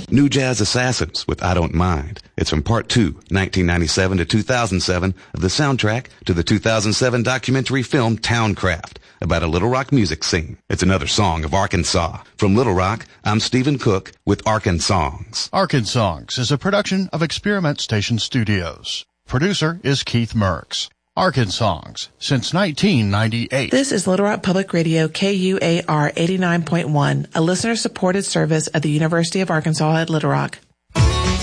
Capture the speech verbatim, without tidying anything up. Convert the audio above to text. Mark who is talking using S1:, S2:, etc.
S1: New Jazz Assassins with I Don't Mind. It's from part two, nineteen ninety-seven to two thousand seven, of the soundtrack to the two thousand seven documentary film Towncraft, about a Little Rock music scene. It's another song of Arkansas. From Little Rock, I'm Stephen Cook with Arkansongs.
S2: Arkansongs is a production of Experiment Station Studios. Producer is Keith Merks. Arkansongs since nineteen ninety-eight.
S3: This is Little Rock Public Radio, K U A R eighty-nine point one, a listener-supported service of the University of Arkansas at Little Rock.